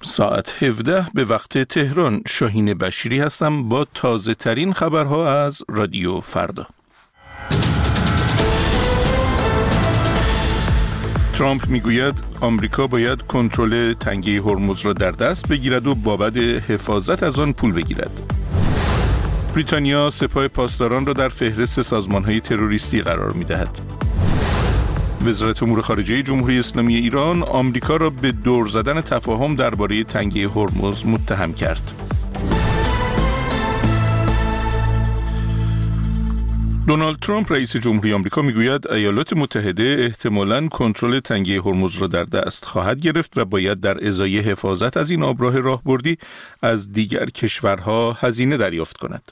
ساعت 17 به وقت تهران. شاهین بشیری هستم با تازه ترین خبرها از رادیو فردا. ترامپ میگوید آمریکا باید کنترل تنگه هرمز را در دست بگیرد و بابت حفاظت از آن پول بگیرد. بریتانیا سپاه پاسداران را در فهرست سازمان‌های تروریستی قرار می‌دهد. وزارت امور خارجه جمهوری اسلامی ایران آمریکا را به دور زدن تفاهم درباره تنگه هرمز متهم کرد. دونالد ترامپ رئیس جمهوری آمریکا میگوید ایالات متحده احتمالاً کنترل تنگه هرمز را در دست خواهد گرفت و باید در ازای حفاظت از این آبراه راهبردی از دیگر کشورها هزینه دریافت کند.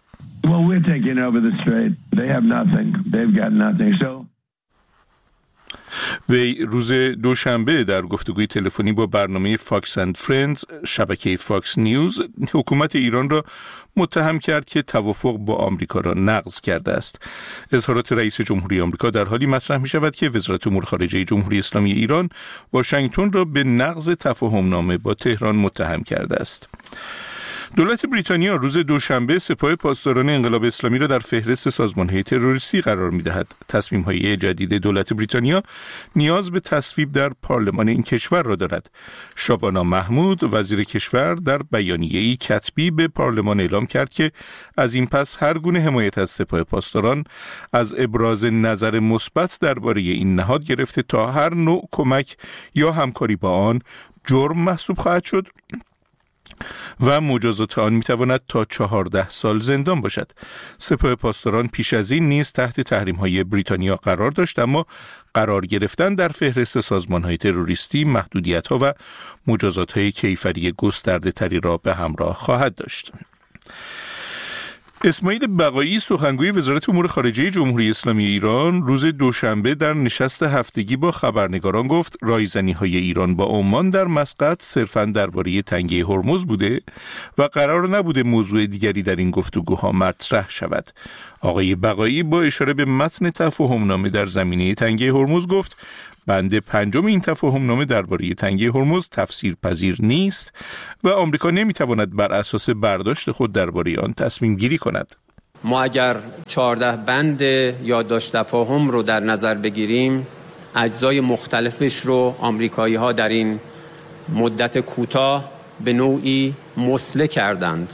وی روز دوشنبه در گفتگوی تلفنی با برنامه فاکس اند فرندز شبکه فاکس نیوز حکومت ایران را متهم کرد که توافق با آمریکا را نقض کرده است. اظهارات رئیس جمهوری آمریکا در حالی مطرح می شود که وزارت امور خارجه جمهوری اسلامی ایران واشنگتن را به نقض تفاهمنامه با تهران متهم کرده است. دولت بریتانیا روز دوشنبه سپاه پاسداران انقلاب اسلامی را در فهرست سازمان‌های تروریستی قرار می‌دهد. تصمیم‌های جدید دولت بریتانیا نیاز به تصویب در پارلمان این کشور را دارد. شابانا محمود وزیر کشور در بیانیه‌ای کتبی به پارلمان اعلام کرد که از این پس هر گونه حمایت از سپاه پاسداران از ابراز نظر مثبت درباره این نهاد گرفته تا هر نوع کمک یا همکاری با آن جرم محسوب خواهد شد و مجازات آن میتواند تا 14 سال زندان باشد. سپاه پاسداران پیش از این نیز تحت تحریم‌های بریتانیا قرار داشت، اما قرار گرفتن در فهرست سازمان‌های تروریستی محدودیت‌ها و مجازات‌های کیفری گسترده‌تری را به همراه خواهد داشت. اسماعیل بقایی سخنگوی وزارت امور خارجه جمهوری اسلامی ایران روز دوشنبه در نشست هفتگی با خبرنگاران گفت رایزنی‌های ایران با عمان در مسقط صرفاً درباره تنگه هرمز بوده و قرار نبوده موضوع دیگری در این گفتگوها مطرح شود. آقای بقایی با اشاره به متن تفاهمنامه در زمینه تنگه هرمز گفت بند 5 این تفاهمنامه درباره تنگه هرمز تفسیر پذیر نیست و آمریکا نمیتواند بر اساس برداشت خود درباره آن تصمیم گیری کند. ما اگر 14 بند یادداشت تفاهم رو در نظر بگیریم، اجزای مختلفش رو آمریکایی‌ها در این مدت کوتاه به نوعی مسله کردند.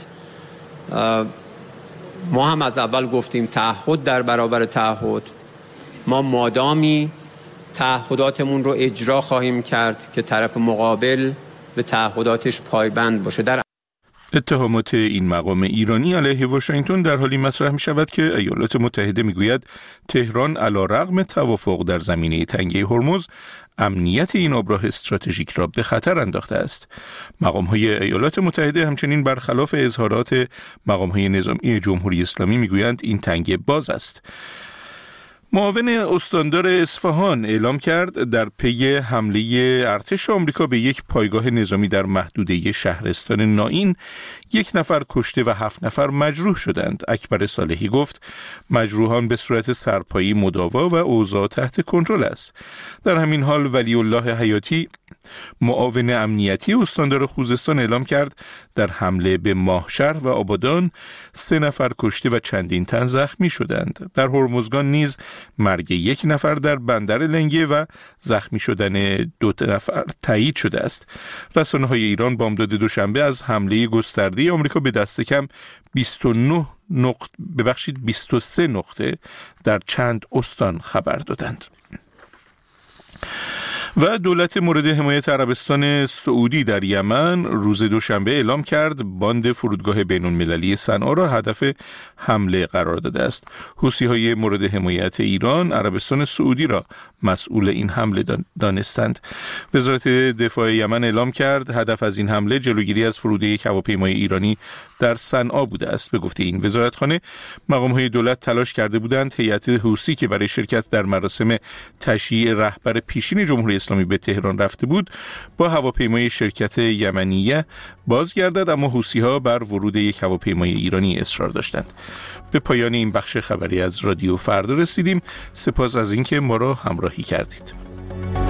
ما هم از اول گفتیم تعهد در برابر تعهد. ما مادامی تعهداتمون رو اجرا خواهیم کرد که طرف مقابل به تعهداتش پایبند باشه. در اتهامات این مقام ایرانی علیه واشنگتن در حالی مطرح می شود که ایالات متحده می گوید تهران علیرغم توافق در زمینه تنگه هرمز امنیت این آبراه استراتژیک را به خطر انداخته است. مقام‌های ایالات متحده همچنین برخلاف اظهارات مقام‌های نظامی جمهوری اسلامی می گویند این تنگه باز است. معاون استاندار اصفهان اعلام کرد در پی حمله ارتش آمریکا به یک پایگاه نظامی در محدوده شهرستان نائین 1 نفر کشته و 7 نفر مجروح شدند. اکبر صالحی گفت مجروحان به صورت سرپایی مداوا و اوضاع تحت کنترل است. در همین حال ولی الله حیاتی معاون امنیتی استاندار خوزستان اعلام کرد در حمله به ماهشهر و آبادان 3 نفر کشته و چندین تن زخمی شدند. در هرمزگان نیز مرگ 1 نفر در بندر لنگه و زخمی شدن 2 نفر تایید شده است. رسانه‌های ایران بامداد دوشنبه از حمله گسترده آمریکا به دست کم 23 نقطه در چند استان خبر دادند. و دولت مورد حمایت عربستان سعودی در یمن روز دوشنبه اعلام کرد باند فرودگاه بین‌المللی صنعا را هدف حمله قرار داده است. حوثی‌های مورد حمایت ایران عربستان سعودی را مسئول این حمله دانستند. وزارت دفاع یمن اعلام کرد هدف از این حمله جلوگیری از فرود یک هواپیمای ایرانی در صنعا بوده است. به گفته این وزارتخانه مقام‌های دولت تلاش کرده بودند هیئت حوثی که برای شرکت در مراسم تشییع رهبر پیشین جمهوری اسلامی به تهران رفته بود با هواپیمای شرکت یمنیه بازگردد، اما حوثی‌ها بر ورود یک هواپیمای ایرانی اصرار داشتند. به پایان این بخش خبری از رادیو فردا رسیدیم. سپاس از اینکه ما را همراهی کردید.